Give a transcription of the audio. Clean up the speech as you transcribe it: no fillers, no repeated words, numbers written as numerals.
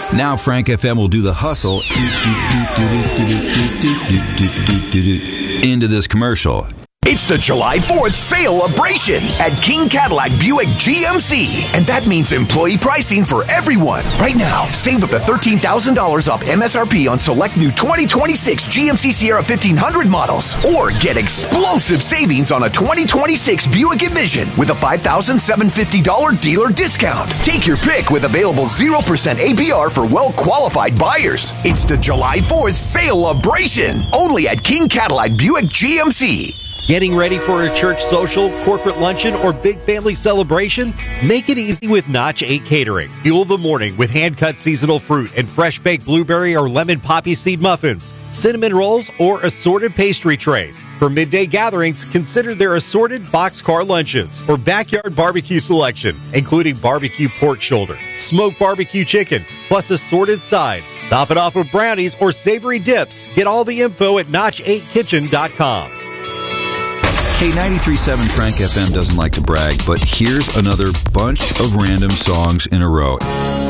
Now Frank FM will do the hustle into this commercial. It's the July 4th sale-abration at King Cadillac Buick GMC. And that means employee pricing for everyone. Right now, save up to $13,000 off MSRP on select new 2026 GMC Sierra 1500 models. Or get explosive savings on a 2026 Buick Envision with a $5,750 dealer discount. Take your pick with available 0% APR for well-qualified buyers. It's the July 4th sale-abration. Only at King Cadillac Buick GMC. Getting ready for a church social, corporate luncheon, or big family celebration? Make it easy with Notch 8 Catering. Fuel the morning with hand-cut seasonal fruit and fresh-baked blueberry or lemon poppy seed muffins, cinnamon rolls, or assorted pastry trays. For midday gatherings, consider their assorted boxcar lunches or backyard barbecue selection, including barbecue pork shoulder, smoked barbecue chicken, plus assorted sides. Top it off with brownies or savory dips. Get all the info at notch8kitchen.com. Hey, 93.7 Frank FM doesn't like to brag, but here's another bunch of random songs in a row.